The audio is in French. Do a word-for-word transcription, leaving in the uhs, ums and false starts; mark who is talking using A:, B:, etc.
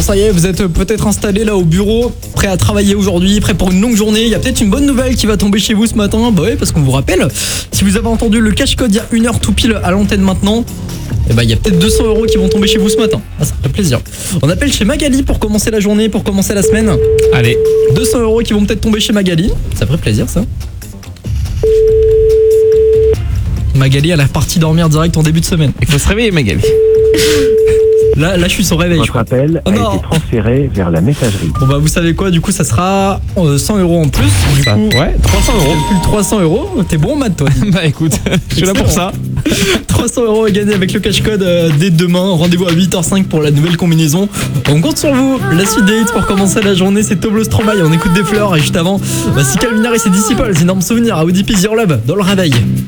A: ça y est, vous êtes peut-être installé là au bureau, prêt à travailler aujourd'hui, prêt pour une longue journée. Il y a peut-être une bonne nouvelle qui va tomber chez vous ce matin. Bah oui, parce qu'on vous rappelle, si vous avez entendu le cash code il y a une heure tout pile à l'antenne maintenant, eh ben, il y a peut-être deux cents euros qui vont tomber chez vous ce matin. Ah, ça fait plaisir. On appelle chez Magali pour commencer la journée, pour commencer la semaine.
B: Allez.
A: deux cents euros qui vont peut-être tomber chez Magali. Ça ferait plaisir, ça. Magali, elle est partie dormir direct en début de semaine.
B: Il faut se réveiller, Magali.
A: Là, là, je suis son réveil.
C: Votre appel
A: oh
C: a
A: non.
C: été transféré vers la messagerie.
A: Bon bah vous savez quoi, du coup ça sera euh, cent euros en plus. Du
B: Ça.
A: coup,
B: Ouais, trois cents euros.
A: plus trois cents euros. T'es bon Matt toi.
B: Bah écoute, je suis là pour ça.
A: trois cents euros à gagner avec le cash code euh, dès demain. Rendez-vous à huit heures cinq pour la nouvelle combinaison. On compte sur vous. La suite des hits pour commencer la journée, c'est Toblo Stromae. On écoute des fleurs et juste avant, bah, si Calvin Harris et Disciples, énorme souvenir à O D P Zero Love dans le réveil.